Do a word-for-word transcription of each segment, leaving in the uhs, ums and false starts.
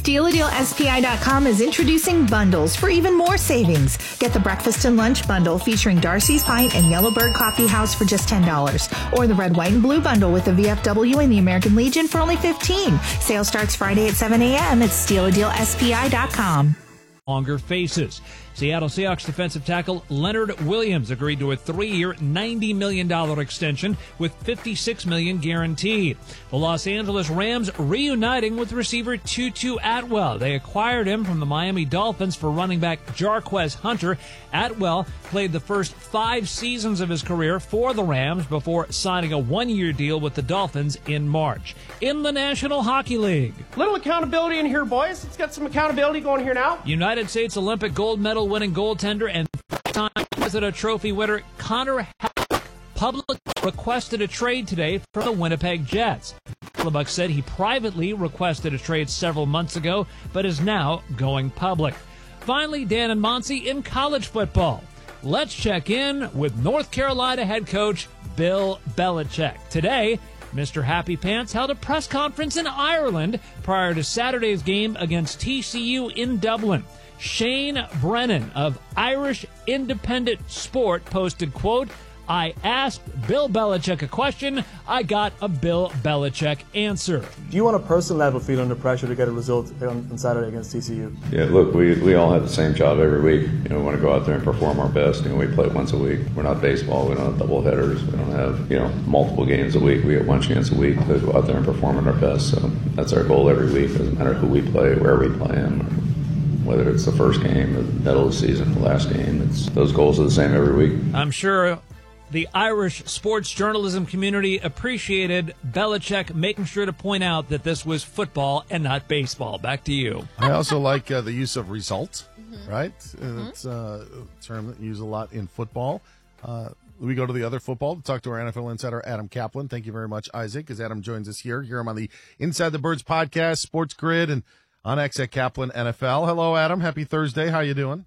Steal a Deal S P I dot com is introducing bundles for even more savings. Get the breakfast and lunch bundle featuring Darcy's Pint and Yellowbird Coffee House for just ten dollars. Or the red, white, and blue bundle with the V F W and the American Legion for only fifteen dollars. Sale starts Friday at seven a.m. at Steal a Deal S P I dot com. Longer faces. Seattle Seahawks defensive tackle Leonard Williams agreed to a three-year, ninety million dollars extension with fifty-six million dollars guaranteed. The Los Angeles Rams reuniting with receiver Tutu Atwell. They acquired him from the Miami Dolphins for running back Jarquez Hunter. Atwell played the first five seasons of his career for the Rams before signing a one-year deal with the Dolphins in March. In the National Hockey League, little accountability in here, boys. Let's get some accountability going here now. United States Olympic gold medal winning goaltender and time President Trophy winner Connor Hellebuyck publicly requested a trade today from the Winnipeg Jets. Hellebuyck said he privately requested a trade several months ago, but is now going public. Finally, Dan and Monty in college football. Let's check in with North Carolina head coach Bill Belichick. Today, Mister Happy Pants held a press conference in Ireland prior to Saturday's game against T C U in Dublin. Shane Brennan of Irish Independent Sport posted, quote, "I asked Bill Belichick a question. I got a Bill Belichick answer." Do you on a personal level feel under pressure to get a result on, on Saturday against T C U? Yeah, look, we we all have the same job every week. You know, we want to go out there and perform our best. You know, we play once a week. We're not baseball. We don't have double headers. We don't have, you know, multiple games a week. We get one chance a week to go out there and perform at our best. So that's our goal every week. Doesn't matter who we play, where we play them, whether it's the first game, the middle of the season, the last game. It's those goals are the same every week. I'm sure the Irish sports journalism community appreciated Belichick making sure to point out that this was football and not baseball. Back to you. I also like uh, the use of result, Mm-hmm. right? Mm-hmm. It's uh, a term that you use a lot in football. Uh, we go to the other football to talk to our N F L insider, Adam Kaplan. Thank you very much, Isaac, as Adam joins us here. Hear him on the Inside the Birds podcast, Sports Grid, and on X at Kaplan N F L. Hello, Adam. Happy Thursday. How you doing?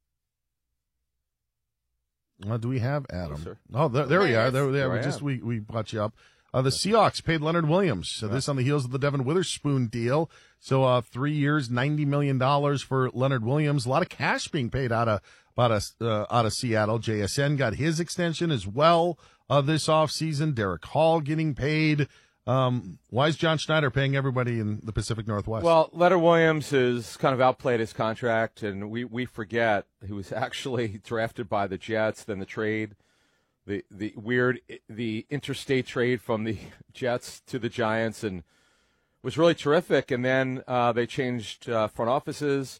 Uh, do we have Adam? Yes, oh, there, there we are. There, there, there we I just am. we we brought you up. Uh, the Seahawks paid Leonard Williams. So this on the heels of the Devin Witherspoon deal. So uh, three years, ninety million dollars for Leonard Williams. A lot of cash being paid out of out of, uh, out of Seattle. J S N got his extension as well uh, this offseason. Derek Hall getting paid. Um, why is John Schneider paying everybody in the Pacific Northwest? Well, Leonard Williams has kind of outplayed his contract, and we, we forget he was actually drafted by the Jets, then the trade, the the weird, the interstate trade from the Jets to the Giants, and was really terrific. And then uh, they changed uh, front offices,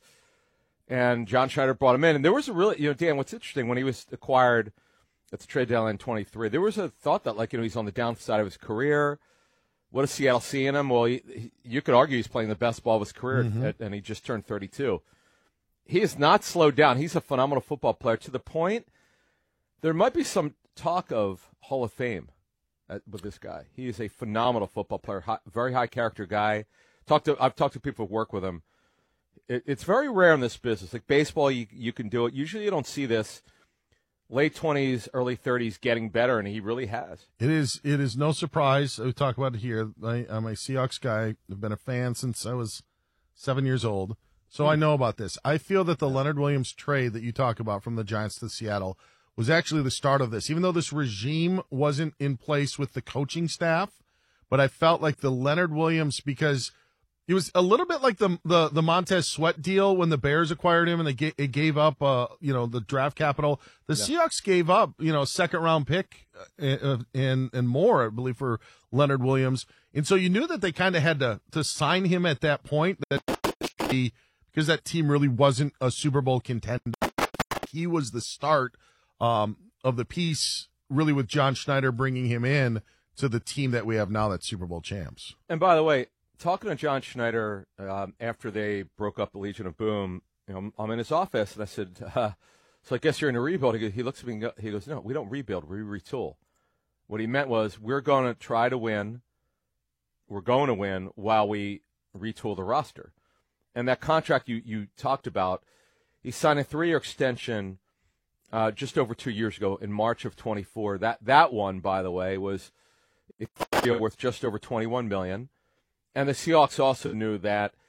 and John Schneider brought him in. And there was a really, you know, Dan, what's interesting, when he was acquired at the trade deadline in twenty-three, there was a thought that, like, you know, he's on the downside of his career. What does Seattle see in him? Well, he, he, you could argue he's playing the best ball of his career, Mm-hmm. at, and he just turned thirty-two. He has not slowed down. He's a phenomenal football player to the point there might be some talk of Hall of Fame at, with this guy. He is a phenomenal football player, high, very high character guy. Talked to I've talked to people who work with him. It, it's very rare in this business. Like baseball, you you can do it. Usually, you don't see this. Late twenties, early thirties, getting better, and he really has. It is it is no surprise. We talk about it here. I, I'm a Seahawks guy. I've been a fan since I was seven years old, so I know about this. I feel that the Leonard Williams trade that you talk about from the Giants to Seattle was actually the start of this, even though this regime wasn't in place with the coaching staff. But I felt like the Leonard Williams, because it was a little bit like the the, the Montez Sweat deal when the Bears acquired him and they ga- it gave up, uh, you know, the draft capital. The yeah. Seahawks gave up, you know, a second round pick uh, and and more, I believe, for Leonard Williams. And so you knew that they kind of had to to sign him at that point, that he, because that team really wasn't a Super Bowl contender. He was the start um, of the piece, really, with John Schneider bringing him in to the team that we have now, that's Super Bowl champs. And by the way, talking to John Schneider um, after they broke up the Legion of Boom, you know, I'm in his office, and I said, uh, so I guess you're in a rebuild. He goes, he looks at me and go, he goes, no, we don't rebuild, we retool. What he meant was, we're going to try to win, we're going to win while we retool the roster. And that contract you, you talked about, he signed a three-year extension uh, just over two years ago in March of twenty-four. That that one, by the way, was worth just over twenty-one million dollars. And the Seahawks also knew that